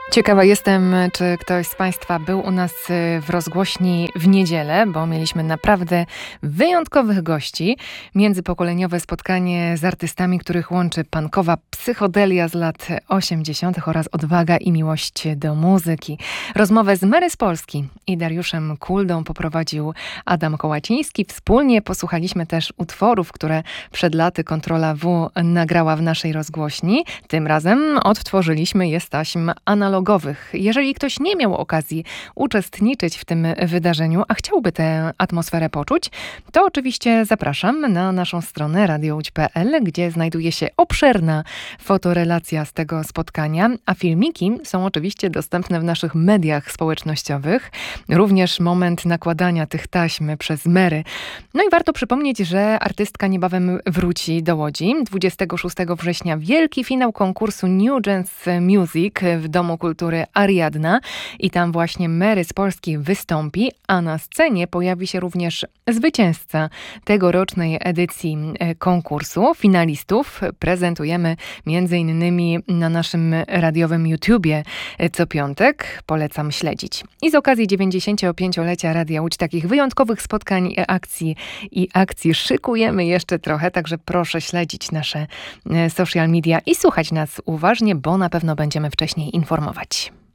Ciekawa jestem, czy ktoś z Państwa był u nas w rozgłośni w niedzielę, bo mieliśmy naprawdę wyjątkowych gości. Międzypokoleniowe spotkanie z artystami, których łączy punkowa psychodelia z lat 80. oraz odwaga i miłość do muzyki. Rozmowę z Mary z Polski i Dariuszem Kuldą poprowadził Adam Kołaciński. Wspólnie posłuchaliśmy też utworów, które przed laty Kontrola W nagrała w naszej rozgłośni. Tym razem odtworzyliśmy je z taśm analogowych. Jeżeli ktoś nie miał okazji uczestniczyć w tym wydarzeniu, a chciałby tę atmosferę poczuć, to oczywiście zapraszam na naszą stronę radiołódź.pl, gdzie znajduje się obszerna fotorelacja z tego spotkania, a filmiki są oczywiście dostępne w naszych mediach społecznościowych. Również moment nakładania tych taśm przez Mary. No i warto przypomnieć, że artystka niebawem wróci do Łodzi. 26 września wielki finał konkursu New Dance Music w Domu Kultury Ariadna i tam właśnie Mary z Polski wystąpi, a na scenie pojawi się również zwycięzca tegorocznej edycji konkursu. Finalistów prezentujemy m.in. na naszym radiowym YouTubie co piątek. Polecam śledzić. I z okazji 95-lecia Radia Łódź takich wyjątkowych spotkań i akcji szykujemy jeszcze trochę, także proszę śledzić nasze social media i słuchać nas uważnie, bo na pewno będziemy wcześniej informować.